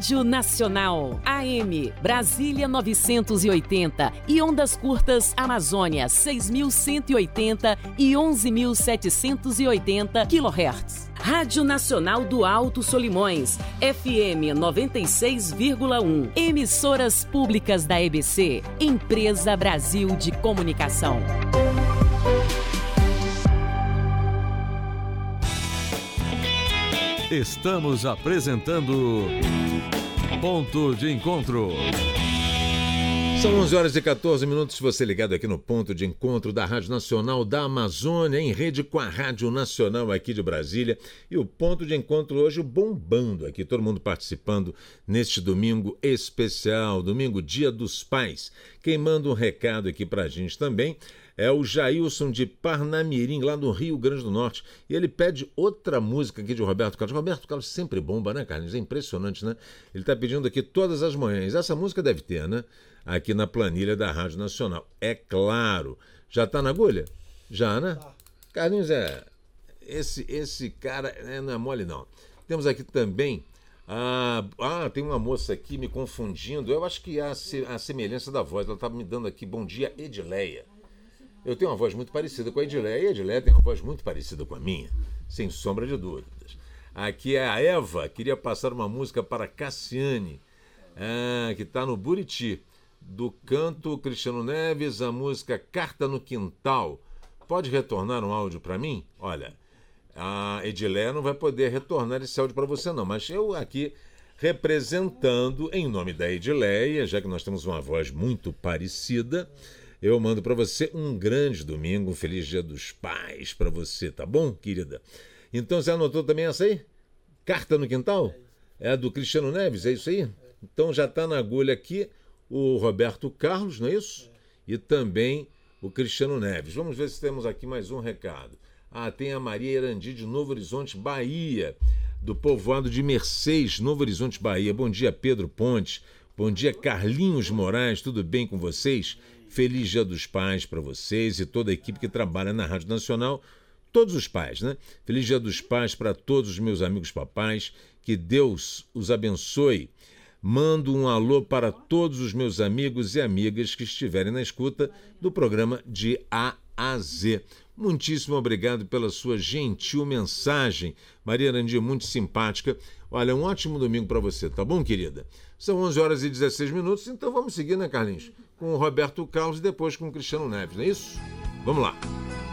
Rádio Nacional, AM, Brasília 980 e ondas curtas Amazônia 6.180 e 11.780 kHz. Rádio Nacional do Alto Solimões, FM 96,1. Emissoras públicas da EBC, Empresa Brasil de Comunicação. Estamos apresentando Ponto de Encontro. São 11h14, você ligado aqui no Ponto de Encontro da Rádio Nacional da Amazônia, em rede com a Rádio Nacional aqui de Brasília. E o Ponto de Encontro hoje bombando aqui, todo mundo participando neste domingo especial, domingo Dia dos Pais. Quem manda um recado aqui pra gente também é o Jailson de Parnamirim, lá no Rio Grande do Norte. E ele pede outra música aqui de Roberto Carlos. Roberto Carlos sempre bomba, né, Carlinhos? É impressionante, né? Ele está pedindo aqui todas as manhãs. Essa música deve ter, né? Aqui na planilha da Rádio Nacional. É claro. Já está na agulha? Já, né? Tá. Carlinhos, esse cara não é mole, não. Temos aqui também... tem uma moça aqui me confundindo. Eu acho que a semelhança da voz. Ela estava me dando aqui, bom dia, Edileia. Eu tenho uma voz muito parecida com a Edileia, e a Edileia tem uma voz muito parecida com a minha, sem sombra de dúvidas. Aqui é a Eva, queria passar uma música para Cassiane, que está no Buriti, do canto Cristiano Neves, a música Carta no Quintal. Pode retornar um áudio para mim? Olha, a Edileia não vai poder retornar esse áudio para você não, mas eu aqui representando em nome da Edileia, já que nós temos uma voz muito parecida, eu mando para você um grande domingo, um feliz Dia dos Pais para você, tá bom, querida? Então você anotou também essa aí? Carta no Quintal? É a do Cristiano Neves, é isso aí? Então já está na agulha aqui o Roberto Carlos, não é isso? E também o Cristiano Neves. Vamos ver se temos aqui mais um recado. Tem a Maria Erandi de Novo Horizonte, Bahia, do povoado de Mercês, Novo Horizonte, Bahia. Bom dia, Pedro Pontes. Bom dia, Carlinhos Moraes, tudo bem com vocês? Feliz Dia dos Pais para vocês e toda a equipe que trabalha na Rádio Nacional, todos os pais, né? Feliz Dia dos Pais para todos os meus amigos papais, que Deus os abençoe. Mando um alô para todos os meus amigos e amigas que estiverem na escuta do programa de A a Z. Muitíssimo obrigado pela sua gentil mensagem, Maria Arandi, muito simpática. Olha, um ótimo domingo para você, tá bom, querida? São 11h16, então vamos seguir, né, Carlinhos? Com o Roberto Carlos e depois com o Cristiano Neves, não é isso? Vamos lá.